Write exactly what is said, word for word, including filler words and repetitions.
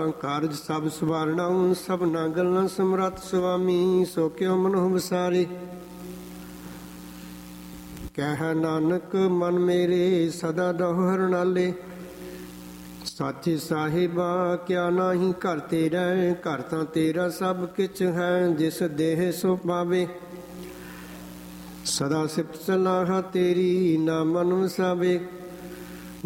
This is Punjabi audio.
ਕਾਰਜ ਸਭ ਸਵਾਰਣਾ ਸਭਨਾ ਗੱਲਾਂ ਸਮਰੱਥ ਸੁਆਮੀ ਸੋ ਕਿਉ ਮਨੁ ਵਿਸਾਰੇ। ਕਹਿ ਨਾਨਕ ਮਨ ਮੇਰੇ ਸਦਾ ਦਹੁ ਹਰਨਾਲੇ। ਸਾਚੇ ਸਾਹਿਬਾ ਕਿਆ ਨਾਹੀ ਘਰ ਤੇਰਾ, ਘਰ ਤਾਂ ਤੇਰਾ ਸਭ ਕਿਛ ਹੈ ਜਿਸ ਦੇਹ ਸੋ ਪਾਵੇ। ਸਦਾ ਸਿਫਤ ਸਲਾਹ ਤੇਰੀ ਨਾ ਮਨ ਵਸਾਵੇ।